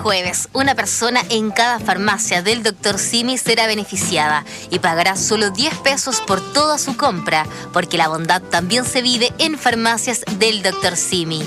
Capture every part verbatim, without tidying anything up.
jueves, una persona en cada farmacia del doctor Simi será beneficiada y pagará solo diez pesos por toda su compra, porque la bondad también se vive en farmacias del doctor Simi.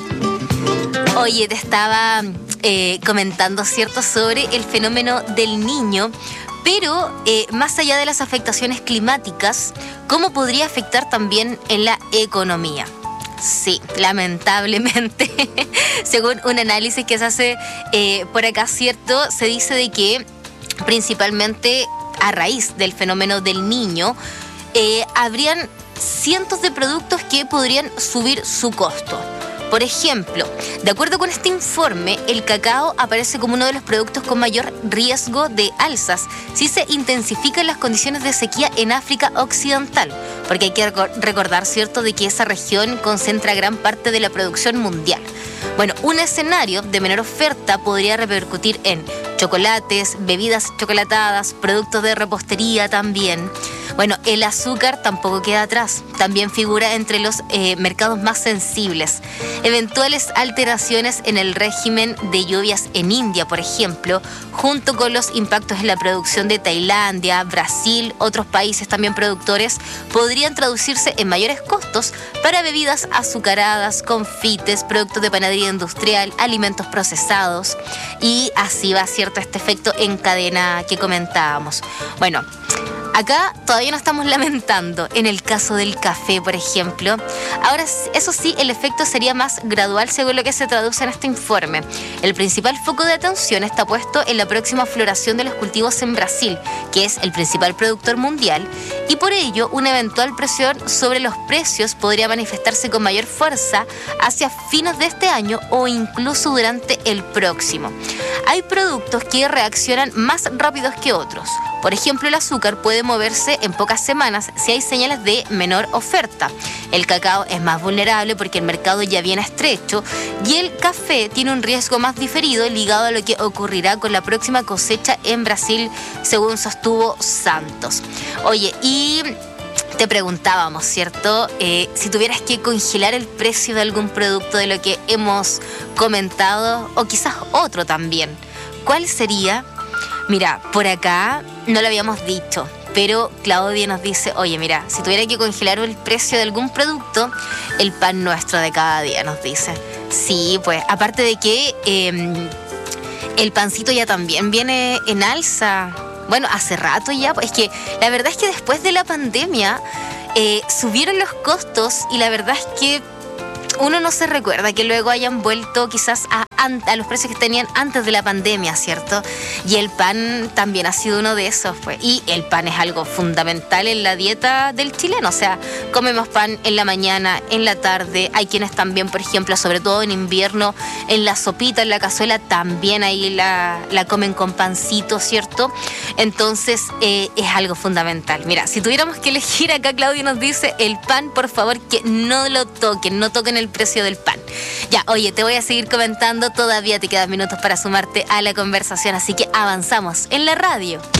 Oye, te estaba eh, comentando, ¿cierto?, sobre el fenómeno del Niño, pero eh, más allá de las afectaciones climáticas, ¿cómo podría afectar también en la economía? Sí, lamentablemente, según un análisis que se hace eh, por acá, ¿cierto?, se dice de que principalmente a raíz del fenómeno del Niño, eh, habrían cientos de productos que podrían subir su costo. Por ejemplo, de acuerdo con este informe, el cacao aparece como uno de los productos con mayor riesgo de alzas si se intensifican las condiciones de sequía en África Occidental, porque hay que recordar, ¿cierto?, de que esa región concentra gran parte de la producción mundial. Bueno, un escenario de menor oferta podría repercutir en chocolates, bebidas chocolatadas, productos de repostería también. Bueno, el azúcar tampoco queda atrás, también figura entre los eh, mercados más sensibles. Eventuales alteraciones en el régimen de lluvias en India, por ejemplo, junto con los impactos en la producción de Tailandia, Brasil, otros países también productores, podrían traducirse en mayores costos para bebidas azucaradas, confites, productos de panadería industrial, alimentos procesados, y así va, ¿cierto?, este efecto en cadena que comentábamos. Bueno, acá todavía no estamos lamentando en el caso del café, por ejemplo. Ahora, eso sí, el efecto sería más gradual según lo que se traduce en este informe. El principal foco de atención está puesto en la próxima floración de los cultivos en Brasil, que es el principal productor mundial, y por ello una eventual presión sobre los precios podría manifestarse con mayor fuerza hacia fines de este año o incluso durante el próximo. Hay productos que reaccionan más rápidos que otros. Por ejemplo, el azúcar puede moverse en pocas semanas si hay señales de menor oferta. El cacao es más vulnerable porque el mercado ya viene estrecho, y el café tiene un riesgo más diferido ligado a lo que ocurrirá con la próxima cosecha en Brasil, según sostuvo Santos. Oye, y te preguntábamos, ¿cierto?, eh, si tuvieras que congelar el precio de algún producto de lo que hemos comentado, o quizás otro también, ¿cuál sería? Mira, por acá no lo habíamos dicho, pero Claudia nos dice, oye, mira, si tuviera que congelar el precio de algún producto, el pan nuestro de cada día, nos dice. Sí, pues, aparte de que eh, el pancito ya también viene en alza. Bueno, hace rato ya, es que la verdad es que después de la pandemia eh, subieron los costos, y la verdad es que uno no se recuerda que luego hayan vuelto quizás a, a los precios que tenían antes de la pandemia, ¿cierto? Y el pan también ha sido uno de esos, pues. Y el pan es algo fundamental en la dieta del chileno, o sea, comemos pan en la mañana, en la tarde. Hay quienes también, por ejemplo, sobre todo en invierno, en la sopita, en la cazuela, también ahí la, la comen con pancito, ¿cierto? Entonces, eh, es algo fundamental. Mira, si tuviéramos que elegir, acá Claudio nos dice, el pan, por favor, que no lo toquen, no toquen el precio del pan. Ya, oye, te voy a seguir comentando, todavía te quedan minutos para sumarte a la conversación, así que avanzamos en la radio.